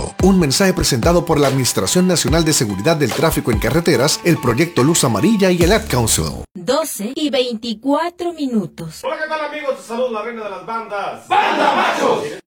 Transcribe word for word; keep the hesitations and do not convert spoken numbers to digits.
Radio. Un mensaje presentado por la Administración Nacional de Seguridad del Tráfico en Carreteras, el Proyecto Luz Amarilla y el Ad Council. doce y veinticuatro minutos. Hola, ¿qué tal, amigos? Te saludo la reina de las bandas. ¡Banda Machos!